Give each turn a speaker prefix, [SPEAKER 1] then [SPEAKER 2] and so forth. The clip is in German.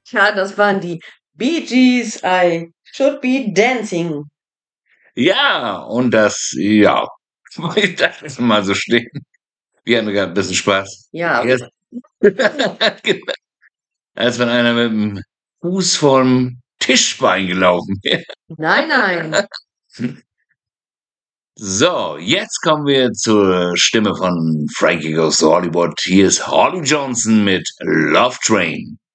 [SPEAKER 1] Tja, das waren die Bee Gees, I Should Be Dancing.
[SPEAKER 2] Ja, und ja, ich dachte es mal so stehen. Wir hatten gerade ein bisschen Spaß.
[SPEAKER 1] Ja,
[SPEAKER 2] Erst, als wenn einer mit dem Fuß vorm Tischbein gelaufen wäre.
[SPEAKER 1] nein, nein.
[SPEAKER 2] So, jetzt kommen wir zur Stimme von Frankie Goes to Hollywood. Hier ist Holly Johnson mit Love Train.